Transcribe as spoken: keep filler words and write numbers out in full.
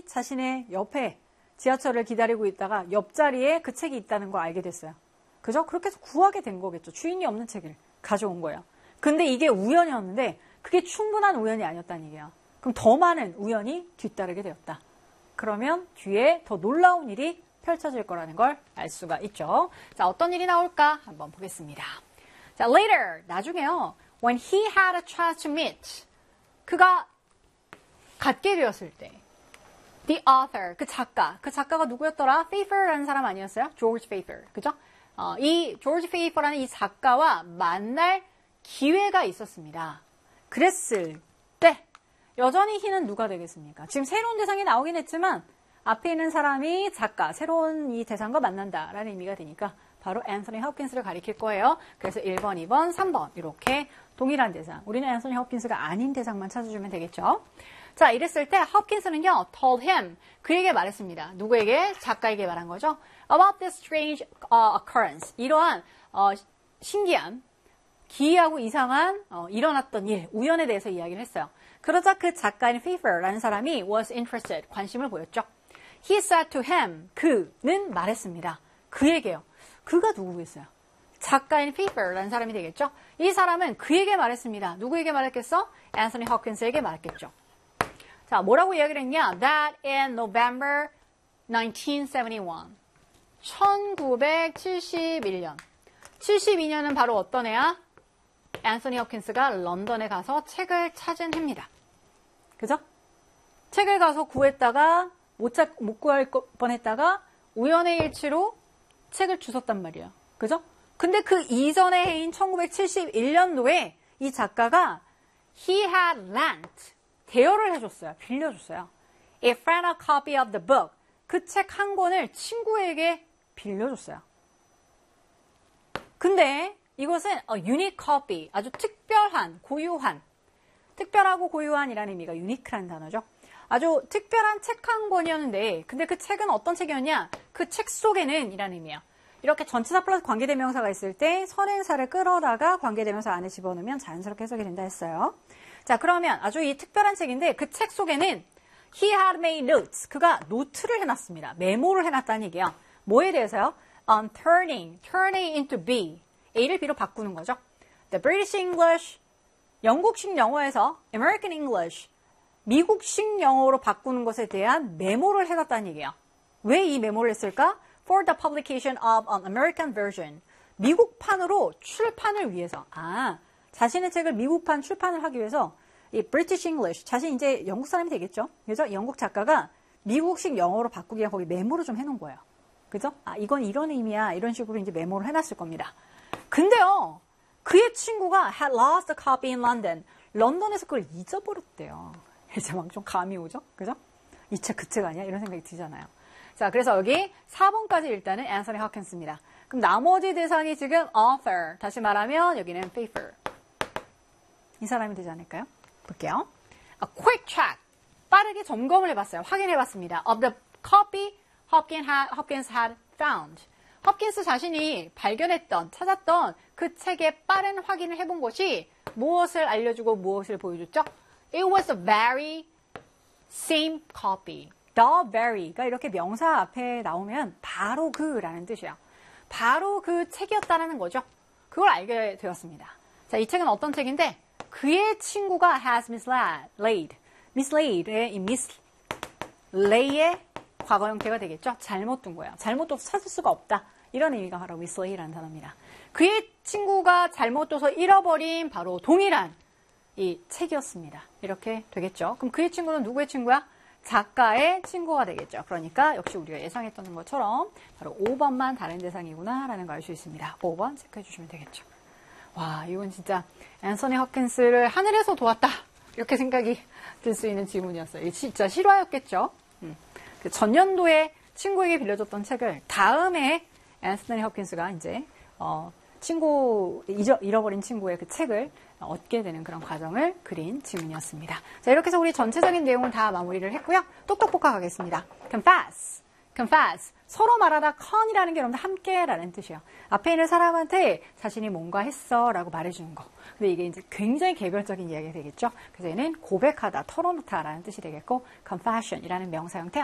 사람이 자신의 옆에 지하철을 기다리고 있다가 옆자리에 그 책이 있다는 걸 알게 됐어요. 그죠? 그렇게 해서 구하게 된 거겠죠. 주인이 없는 책을 가져온 거예요. 근데 이게 우연이었는데 그게 충분한 우연이 아니었다는 얘기야. 그럼 더 많은 우연이 뒤따르게 되었다. 그러면 뒤에 더 놀라운 일이 펼쳐질 거라는 걸 알 수가 있죠. 자, 어떤 일이 나올까 한번 보겠습니다. 자, later, 나중에요. When he had a chance to meet, 그가 갖게 되었을 때, the author, 그 작가, 그 작가가 누구였더라? Pfeiffer라는 사람 아니었어요? George Pfeiffer, 그죠? 어, 이 George Pfeiffer라는 이 작가와 만날 기회가 있었습니다. 그랬을 때 여전히 he는 누가 되겠습니까? 지금 새로운 대상이 나오긴 했지만 앞에 있는 사람이 작가, 새로운 이 대상과 만난다라는 의미가 되니까 바로 앤서니 홉킨스를 가리킬 거예요. 그래서 일 번, 이 번, 삼 번 이렇게 동일한 대상. 우리는 앤서니 홉킨스가 아닌 대상만 찾아주면 되겠죠. 자, 이랬을 때 홉킨스는요, told him, 그에게 말했습니다. 누구에게? 작가에게 말한 거죠. About this strange uh, occurrence. 이러한 어, 신기한, 기이하고 이상한 어, 일어났던 일, 우연에 대해서 이야기를 했어요. 그러자 그 작가인 Pfeiffer라는 사람이 was interested, 관심을 보였죠. He said to him, 그는 말했습니다. 그에게요. 그가 누구겠어요? 작가인 Pfeiffer라는 사람이 되겠죠. 이 사람은 그에게 말했습니다. 누구에게 말했겠어? 앤서니 홉킨스에게 말했겠죠. 자, 뭐라고 이야기를 했냐? That in November nineteen seventy-one. 천구백칠십일 년. 칠십이 년은 바로 어떤 해야? 앤서니 홉킨스가 런던에 가서 책을 찾은 해입니다. 그죠? 책을 가서 구했다가 못, 찾, 못 구할 뻔했다가 우연의 일치로 책을 주웠단 말이에요. 그죠? 근데 그 이전의 해인 천구백칠십일 년도에 이 작가가 he had lent, 대여를 해줬어요. 빌려줬어요. a friend a copy of the book. 그 책 한 권을 친구에게 빌려줬어요. 근데 이것은 a unique copy, 아주 특별한, 고유한, 특별하고 고유한이라는 의미가 unique라는 단어죠. 아주 특별한 책 한 권이었는데 근데 그 책은 어떤 책이었냐? 그 책 속에는 이라는 의미예요. 이렇게 전치사 플러스 관계대명사가 있을 때 선행사를 끌어다가 관계대명사 안에 집어넣으면 자연스럽게 해석이 된다 했어요. 자, 그러면 아주 이 특별한 책인데 그 책 속에는 he had made notes, 그가 노트를 해놨습니다. 메모를 해놨다는 얘기예요. 뭐에 대해서요? On turning, turning into B, A를 B로 바꾸는 거죠. The British English, 영국식 영어에서 American English, 미국식 영어로 바꾸는 것에 대한 메모를 해놨다는 얘기예요. 왜 이 메모를 했을까? For the publication of an American version. 미국판으로 출판을 위해서. 아, 자신의 책을 미국판 출판을 하기 위해서 이 British English, 자신 이제 영국 사람이 되겠죠? 그죠? 영국 작가가 미국식 영어로 바꾸기 위해 거기 메모를 좀 해놓은 거예요. 그죠? 아, 이건 이런 의미야. 이런 식으로 이제 메모를 해놨을 겁니다. 근데요, 그의 친구가 had lost a copy in London. 런던에서 그걸 잊어버렸대요. 이제 막 좀 감이 오죠? 그죠? 이 책 그 책 아니야? 이런 생각이 들잖아요. 자, 그래서 여기 사 번까지 일단은 앤서니 홉킨스입니다. 그럼 나머지 대상이 지금 author. 다시 말하면 여기는 Pfeiffer. 이 사람이 되지 않을까요? 볼게요. A quick check. 빠르게 점검을 해봤어요. 확인해봤습니다. Of the copy Hopkins had, Hopkins had found. 홉킨스 자신이 발견했던, 찾았던 그 책의 빠른 확인을 해본 것이 무엇을 알려주고 무엇을 보여줬죠? It was the very same copy. The very가 이렇게 명사 앞에 나오면 바로 그라는 뜻이에요. 바로 그 책이었다는 거죠. 그걸 알게 되었습니다. 자, 이 책은 어떤 책인데 그의 친구가 has mislaid. mislaid의 이 mislay의 과거 형태가 되겠죠. 잘못 둔 거예요. 잘못 둬서 찾을 수가 없다. 이런 의미가 바로 mislay라는 단어입니다. 그의 친구가 잘못 둬서 잃어버린 바로 동일한 이 책이었습니다. 이렇게 되겠죠. 그럼 그의 친구는 누구의 친구야? 작가의 친구가 되겠죠. 그러니까 역시 우리가 예상했던 것처럼 바로 오 번만 다른 대상이구나 라는 걸 알 수 있습니다. 오 번 체크해 주시면 되겠죠. 와, 이건 진짜 앤서니 홉킨스를 하늘에서 도왔다. 이렇게 생각이 들 수 있는 질문이었어요. 이게 진짜 실화였겠죠. 음. 그 전년도에 친구에게 빌려줬던 책을 다음에 앤서니 홉킨스가 이제 어, 친구 잊어, 잃어버린 친구의 그 책을 얻게 되는 그런 과정을 그린 질문이었습니다. 자, 이렇게 해서 우리 전체적인 내용을 다 마무리를 했고요. 똑똑 복학하겠습니다. confess. confess. 서로 말하다 con이라는 게 여러분들 함께라는 뜻이에요. 앞에 있는 사람한테 자신이 뭔가 했어 라고 말해주는 거. 근데 이게 이제 굉장히 개별적인 이야기가 되겠죠. 그래서 얘는 고백하다, 털어놓다라는 뜻이 되겠고 confession이라는 명사 형태